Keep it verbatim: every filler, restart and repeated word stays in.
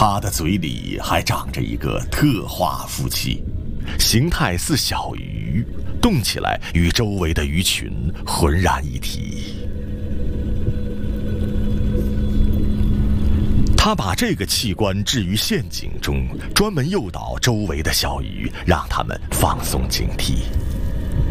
他的嘴里还长着一个特化夫妻，形态似小鱼，动起来与周围的鱼群浑然一体。他把这个器官置于陷阱中，专门诱导周围的小鱼，让它们放松警惕。